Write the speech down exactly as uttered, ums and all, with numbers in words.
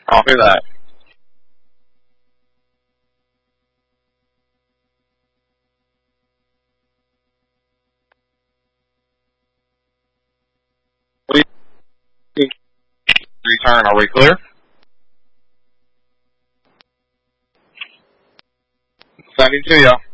Copy that. Please return. Are we clear? Sending to you.